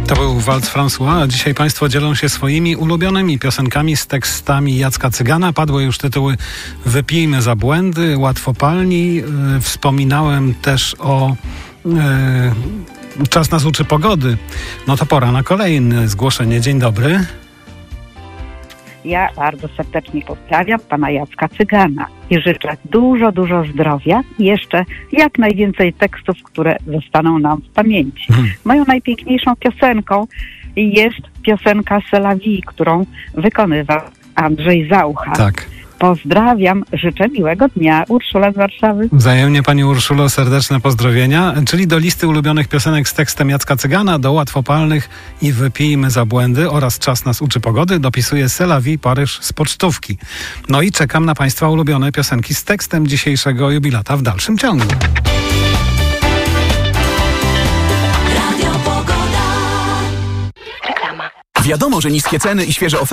To był Walc François, a dzisiaj Państwo dzielą się swoimi ulubionymi piosenkami z tekstami Jacka Cygana. Padły już tytuły Wypijmy za błędy, Łatwopalni. Wspominałem też o Czas nas uczy pogody. No to pora na kolejne zgłoszenie. Dzień dobry. Ja bardzo serdecznie pozdrawiam pana Jacka Cygana i życzę dużo zdrowia i jeszcze jak najwięcej tekstów, które zostaną nam w pamięci. Moją najpiękniejszą piosenką jest piosenka C'est la vie, którą wykonywał Andrzej Zaucha. Tak. Pozdrawiam, życzę miłego dnia. Urszula z Warszawy. Wzajemnie, pani Urszulo, serdeczne pozdrowienia. Czyli do listy ulubionych piosenek z tekstem Jacka Cygana, do Łatwopalnych i Wypijmy za błędy oraz Czas nas uczy pogody dopisuje C'est la vie Paryż z pocztówki. No i czekam na państwa ulubione piosenki z tekstem dzisiejszego jubilata w dalszym ciągu. Wiadomo, że niskie ceny i świeże oferty